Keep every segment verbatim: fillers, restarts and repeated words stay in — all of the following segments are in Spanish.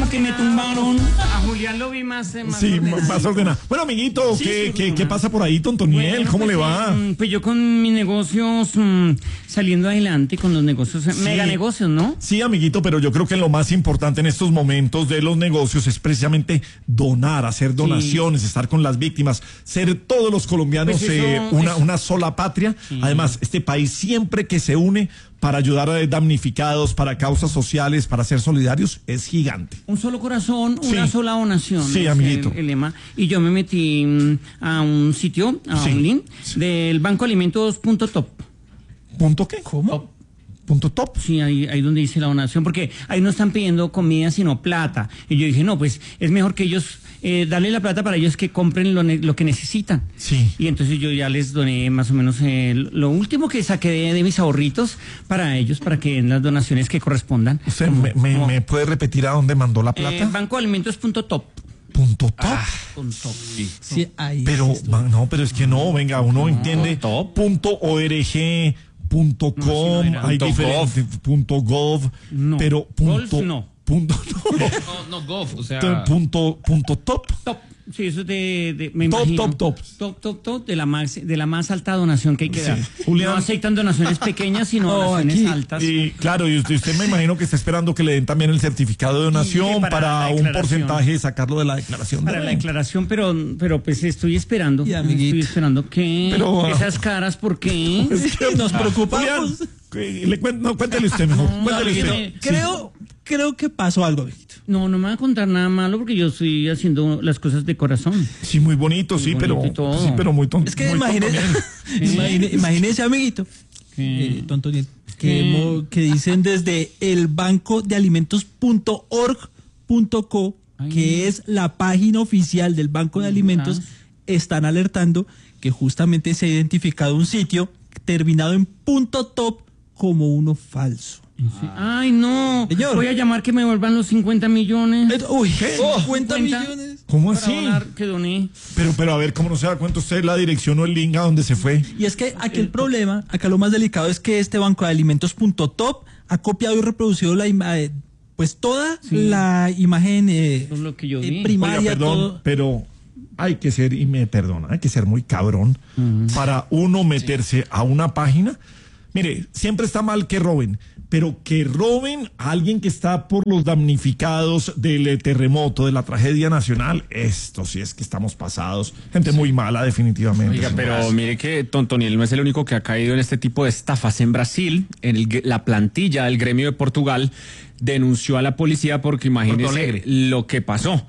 que me tumbaron. A Julián lo vi más, eh, más Sí, ordenado. más ordenado. Bueno, amiguito, Sí, ¿qué, sí, qué, ordenado. ¿qué pasa por ahí, Tontoniel? Bueno, ¿Cómo pues, le va? eh, pues yo con mis negocios mm, saliendo adelante con los negocios, eh, Sí. mega negocios, ¿no? Sí, amiguito, pero yo creo que lo más importante en estos momentos de los negocios es precisamente donar, hacer donaciones, estar con las víctimas, ser todos los colombianos Pues eso, eh, una, eso. una sola patria. Sí. Además, este país siempre que se une para ayudar a damnificados, para causas sociales, para ser solidarios, es gigante. Un solo corazón, una Sí. sola donación. Sí, es amiguito. El, el lema. Y yo me metí mm, a un sitio, a Sí. un link Sí. del Banco Alimentos punto top. ¿Punto qué? ¿Cómo? ¿Punto top? Sí, ahí, ahí donde dice la donación, porque ahí no están pidiendo comida sino plata. Y yo dije, no, pues es mejor que ellos, eh, darle la plata para ellos que compren lo, ne- lo que necesitan. Sí. Y entonces yo ya les doné más o menos eh, lo último que saqué de, de mis ahorritos para ellos, para que den las donaciones que correspondan. ¿Usted Como- me, me- como, me puede repetir a dónde mandó la eh, plata? Banco Alimentos punto top. Punto top. Punto. Sí, ahí. Pero, man, no, pero es que no, venga, uno entiende top. punto org, punto No, com, sí, no era. hay Punto diferentes, punto gov, No. pero punto, Golf, no. punto, No, no, Gov, o sea... punto, punto top. Top. Sí, eso es de, de me Top, imagino. top, top. Top, top, top, de la más, de la más alta donación que hay que Sí. dar. Julián. No aceptan donaciones pequeñas, sino No, donaciones aquí- altas. Y claro, y usted, usted me imagino que está esperando que le den también el certificado de donación Sí, para, para la un declaración. porcentaje, sacarlo de la declaración. Para de la renta. declaración, pero, pero pues estoy esperando. Y, amiguito. Estoy esperando que Pero, ah, esas caras, ¿por qué? Es que Nos preocupamos. Julián, que- le cuen- no, cuéntele usted mejor. No, cuéntele amiguito. usted. Creo, creo que pasó algo, amiguito. No, no me va a contar nada malo porque yo estoy haciendo las cosas de corazón. Sí, muy bonito, sí, Muy pero, bonito y todo. sí, pero muy tonto. Es que muy imagínese, Tontoniel. imagine- imagínese, amiguito, eh, tonto Niel, que, mo- que dicen desde el banco de alimentos punto org punto co, Ay. que es la página oficial del Banco de Alimentos, están alertando que justamente se ha identificado un sitio terminado en punto top como uno falso. Ay, no. Señor. Voy a llamar que me vuelvan los cincuenta millones. Eh, Uy, cincuenta ¿cincuenta? millones. ¿Cómo Para así? donar que doné. Pero, pero a ver, ¿cómo no se da cuenta usted la dirección o el link a donde se fue? Y es que aquí el problema, acá lo más delicado es que este banco de alimentos punto top ha copiado y reproducido la ima- eh, pues toda Sí. la imagen eh, Eso es lo que yo eh, vi. primaria, Oiga, perdón, todo. pero hay que ser, y me perdona, hay que ser muy cabrón para uno meterse a una página. Mire, siempre está mal que roben, pero que roben a alguien que está por los damnificados del eh, terremoto, de la tragedia nacional, esto sí es que estamos pasados. Gente muy mala, definitivamente. Oiga, pero señoras. mire que Tontoniel no es el único que ha caído en este tipo de estafas. En Brasil, en el gre- la plantilla del gremio de Portugal denunció a la policía porque Porto imagínese Alegre. lo que pasó.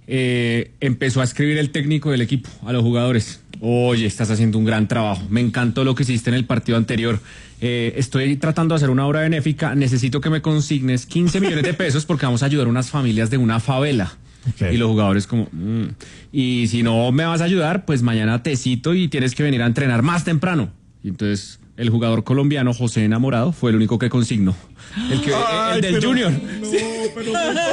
Eh, empezó a escribir el técnico del equipo a los jugadores. Oye, estás haciendo un gran trabajo. Me encantó lo que hiciste en el partido anterior. Eh, estoy tratando de hacer una obra benéfica. Necesito que me consignes quince millones de pesos porque vamos a ayudar a unas familias de una favela. Ok. Y los jugadores como, mm. y si no me vas a ayudar, pues mañana te cito y tienes que venir a entrenar más temprano. Y entonces el jugador colombiano José Enamorado fue el único que consignó. El, que, Ay, el del pero- Junior. No, pero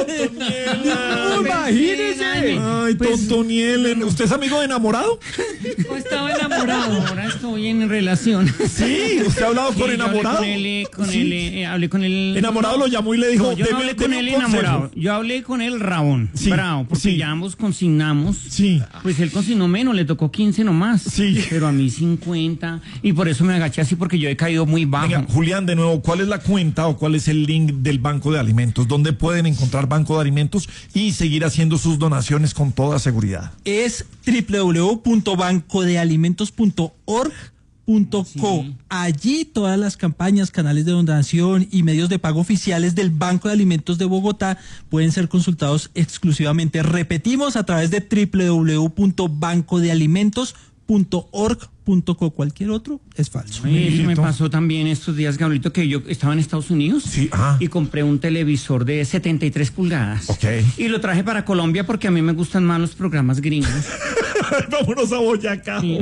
Tontoniel. Imagínese. Ay, Pues- Tontoniel, ¿usted es amigo de enamorado? Yo estaba enamorado, ahora estoy en relación. Sí, ¿usted ha hablado Sí, con yo enamorado? Hablé con él, eh, con Sí. él, eh, hablé con él. Enamorado lo llamó y le dijo, No, yo no "Deme- hablé con deme él un consejo". enamorado. Yo hablé con él rabón, Sí, bravo, porque sí. ya ambos consignamos. Sí. Pues él consignó menos, le tocó quince nomás. Sí. Pero a mí cincuenta. Y por eso me agaché así, porque yo he caído muy bajo. Venga, Julián, de nuevo, ¿cuál es la cuenta o cuál es el link del Banco de Alimentos? ¿Dónde pueden encontrar Banco de Alimentos y seguir haciendo sus donaciones con toda seguridad? Es doble u doble u doble u punto banco de alimentos punto org punto co. Sí. Allí todas las campañas, canales de donación y medios de pago oficiales del Banco de Alimentos de Bogotá pueden ser consultados exclusivamente. Repetimos, a través de doble u doble u doble u punto banco de alimentos punto org punto co. Cualquier otro es falso. Oye, eso me Amiguito. pasó también estos días, Gabrielito, que yo estaba en Estados Unidos Sí, ah. y compré un televisor de setenta y tres pulgadas. Ok. Y lo traje para Colombia porque a mí me gustan más los programas gringos. Vámonos a Boyacá. Sí.